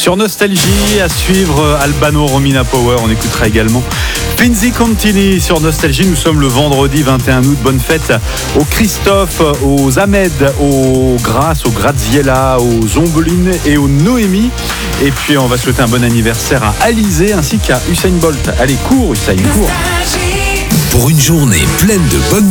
Sur Nostalgie, à suivre Albano, Romina Power. On écoutera également Finzi Contini sur Nostalgie. Nous sommes le vendredi 21 août. Bonne fête aux Christophe, aux Ahmed, aux Grace, aux Graziella, aux Zombeline et aux Noémie. Et puis on va souhaiter un bon anniversaire à Alizé ainsi qu'à Usain Bolt. Allez, cours Usain, cours. Pour une journée pleine de bonnes